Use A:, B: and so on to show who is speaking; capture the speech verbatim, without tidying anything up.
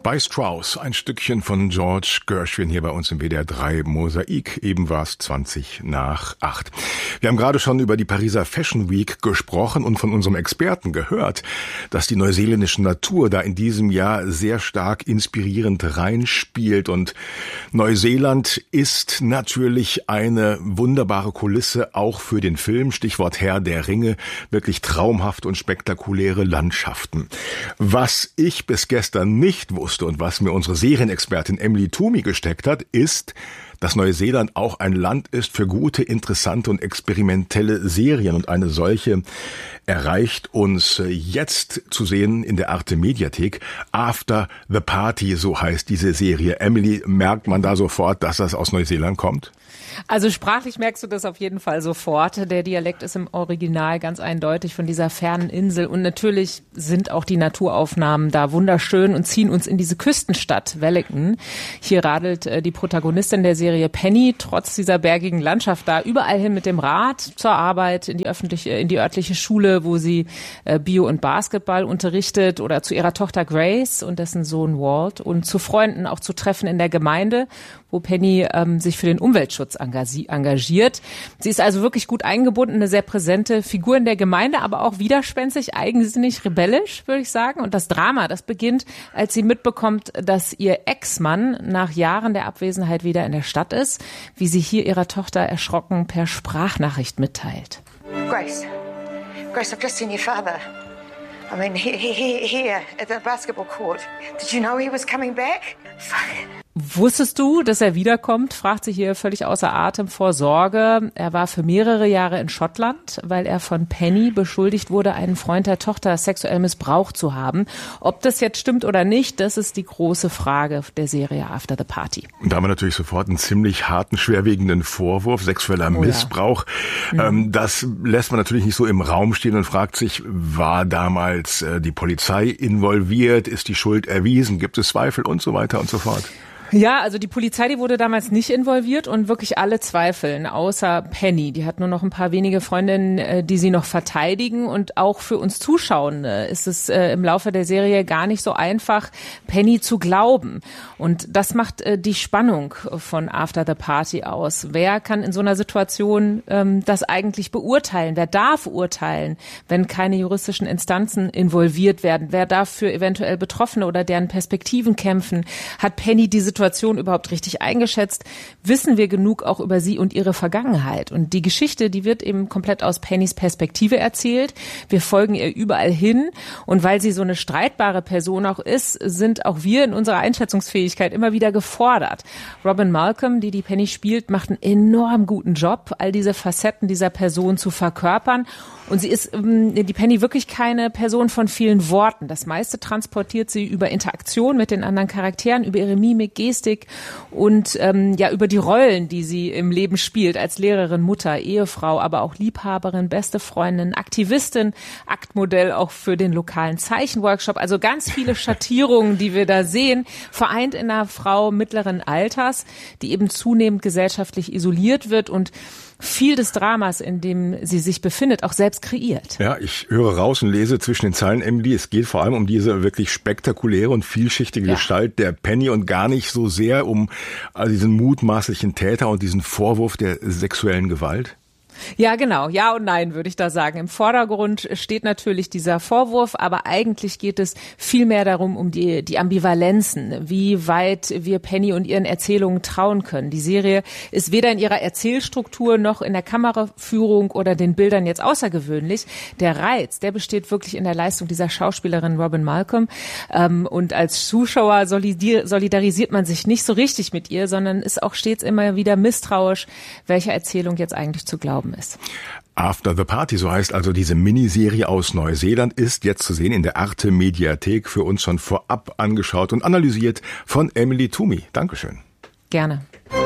A: Bei Strauss, ein Stückchen von George Gershwin hier bei uns im W D R drei Mosaik. Eben war es zwanzig nach acht. Wir haben gerade schon über die Pariser Fashion Week gesprochen und von unserem Experten gehört, dass die neuseeländische Natur da in diesem Jahr sehr stark inspirierend reinspielt. Und Neuseeland ist natürlich eine wunderbare Kulisse auch für den Film. Stichwort Herr der Ringe. Wirklich traumhafte und spektakuläre Landschaften. Was ich bis gestern nicht wusste, und was mir unsere Serienexpertin Emily Twomey gesteckt hat, ist, dass Neuseeland auch ein Land ist für gute, interessante und experimentelle Serien. Und eine solche erreicht uns jetzt zu sehen in der Arte Mediathek. After the Party, so heißt diese Serie. Emily, merkt man da sofort, dass das aus Neuseeland kommt?
B: Also sprachlich merkst du das auf jeden Fall sofort. Der Dialekt ist im Original ganz eindeutig von dieser fernen Insel. Und natürlich sind auch die Naturaufnahmen da wunderschön und ziehen uns in diese Küstenstadt Wellington. Hier radelt äh, die Protagonistin der Serie Penny trotz dieser bergigen Landschaft da überall hin mit dem Rad zur Arbeit, in die öffentliche, in die örtliche Schule, wo sie äh, Bio- und Basketball unterrichtet, oder zu ihrer Tochter Grace und dessen Sohn Walt und zu Freunden, auch zu Treffen in der Gemeinde, wo Penny ähm, sich für den Umweltschutz engagiert. Sie ist also wirklich gut eingebunden, eine sehr präsente Figur in der Gemeinde, aber auch widerspenstig, eigensinnig, rebellisch, würde ich sagen. Und das Drama, das beginnt, als sie mitbekommt, dass ihr Ex-Mann nach Jahren der Abwesenheit wieder in der Stadt ist, wie sie hier ihrer Tochter erschrocken per Sprachnachricht mitteilt.
C: Grace, Grace, I've just seen your father. I mean, he, he, he, here at the basketball court. Did you know he was coming back? Fuck.
B: Wusstest du, dass er wiederkommt? Fragt sie hier völlig außer Atem vor Sorge. Er war für mehrere Jahre in Schottland, weil er von Penny beschuldigt wurde, einen Freund der Tochter sexuell missbraucht zu haben. Ob das jetzt stimmt oder nicht, das ist die große Frage der Serie After the Party.
A: Und da haben wir natürlich sofort einen ziemlich harten, schwerwiegenden Vorwurf, sexueller oh, Missbrauch. Ja. Ähm, das lässt man natürlich nicht so im Raum stehen und fragt sich, war damals äh, die Polizei involviert? Ist die Schuld erwiesen? Gibt es Zweifel und so weiter und so fort?
B: Ja, also die Polizei, die wurde damals nicht involviert und wirklich alle zweifeln, außer Penny. Die hat nur noch ein paar wenige Freundinnen, die sie noch verteidigen. Und auch für uns Zuschauende ist es im Laufe der Serie gar nicht so einfach, Penny zu glauben. Und das macht die Spannung von After the Party aus. Wer kann in so einer Situation ähm, das eigentlich beurteilen? Wer darf urteilen, wenn keine juristischen Instanzen involviert werden? Wer darf für eventuell Betroffene oder deren Perspektiven kämpfen? Hat Penny die Situation überhaupt richtig eingeschätzt? Wissen wir genug auch über sie und ihre Vergangenheit? Und die Geschichte, die wird eben komplett aus Pennys Perspektive erzählt. Wir folgen ihr überall hin. Und weil sie so eine streitbare Person auch ist, sind auch wir in unserer Einschätzungsfähigkeit immer wieder gefordert. Robin Malcolm, die die Penny spielt, macht einen enorm guten Job, all diese Facetten dieser Person zu verkörpern. Und sie ist, die Penny, wirklich keine Person von vielen Worten. Das meiste transportiert sie über Interaktion mit den anderen Charakteren, über ihre Mimik, Gestik und ähm, ja über die Rollen, die sie im Leben spielt, als Lehrerin, Mutter, Ehefrau, aber auch Liebhaberin, beste Freundin, Aktivistin, Aktmodell auch für den lokalen Zeichenworkshop. Also ganz viele Schattierungen, die wir da sehen, vereint in einer Frau mittleren Alters, die eben zunehmend gesellschaftlich isoliert wird und viel des Dramas, in dem sie sich befindet, auch selbst kreiert.
A: Ja, ich höre raus und lese zwischen den Zeilen, Emily, es geht vor allem um diese wirklich spektakuläre und vielschichtige ja. Gestalt der Penny und gar nicht so sehr um also diesen mutmaßlichen Täter und diesen Vorwurf der sexuellen Gewalt.
B: Ja, genau. Ja und nein, würde ich da sagen. Im Vordergrund steht natürlich dieser Vorwurf, aber eigentlich geht es viel mehr darum, um die, die Ambivalenzen, wie weit wir Penny und ihren Erzählungen trauen können. Die Serie ist weder in ihrer Erzählstruktur noch in der Kameraführung oder den Bildern jetzt außergewöhnlich. Der Reiz, der besteht wirklich in der Leistung dieser Schauspielerin Robin Malcolm. Und als Zuschauer solidarisiert man sich nicht so richtig mit ihr, sondern ist auch stets immer wieder misstrauisch, welcher Erzählung jetzt eigentlich zu glauben ist.
A: After the Party, so heißt also diese Miniserie aus Neuseeland, ist jetzt zu sehen in der Arte Mediathek, für uns schon vorab angeschaut und analysiert von Emily Twomey. Dankeschön.
B: Gerne.